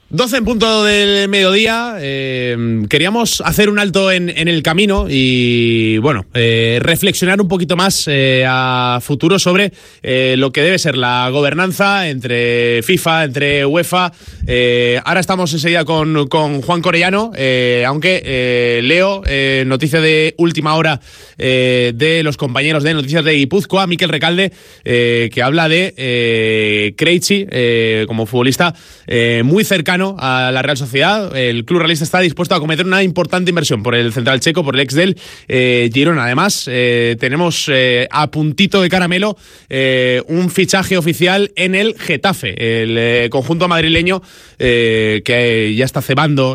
12 en punto del mediodía. Queríamos hacer un alto en el camino y, bueno, reflexionar un poquito más a futuro sobre lo que debe ser la gobernanza entre FIFA, entre UEFA. Ahora estamos enseguida con Juan Corellano, aunque leo noticia de última hora de los compañeros de Noticias de Guipúzcoa, Mikel Recalde, que habla de Krejci como futbolista muy cercano a la Real Sociedad. El club realista está dispuesto a cometer una importante inversión por el central checo, por el ex del Girona. Además, tenemos a puntito de caramelo un fichaje oficial en el Getafe, el conjunto madrileño que ya está cebando